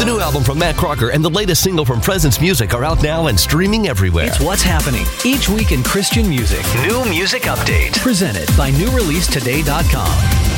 new album from Matt Crocker and the latest single from Presence Music are out now and streaming everywhere. It's what's happening each week in Christian music. New Music Update. Presented by NewReleaseToday.com.